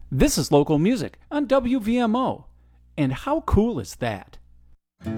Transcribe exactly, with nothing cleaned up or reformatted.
This is local music on W V M O. And how cool is that?